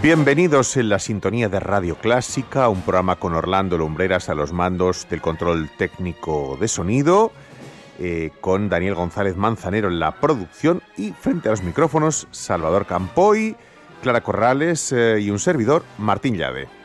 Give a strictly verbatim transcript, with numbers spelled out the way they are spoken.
Bienvenidos en la sintonía de Radio Clásica, un programa con Orlando Lumbreras a los mandos del control técnico de sonido, eh, con Daniel González Manzanero en la producción y frente a los micrófonos Salvador Campoy, Clara Corrales eh, y un servidor, Martín Llade.